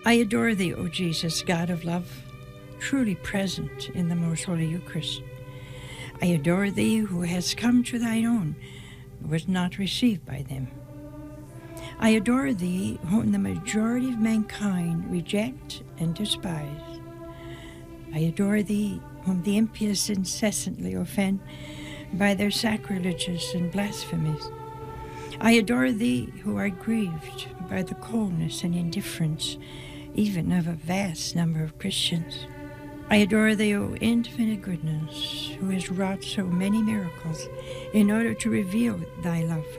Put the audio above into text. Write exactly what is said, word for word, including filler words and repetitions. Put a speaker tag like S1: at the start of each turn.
S1: I adore thee, O Jesus, God of love, truly present in the most holy Eucharist. I adore thee who hast come to thine own, but was not received by them. I adore thee whom the majority of mankind reject and despise. I adore thee whom the impious incessantly offend by their sacrileges and blasphemies. I adore thee who art grieved by the coldness and indifference even of a vast number of Christians. I adore thee, O infinite goodness, who has wrought so many miracles in order to reveal thy love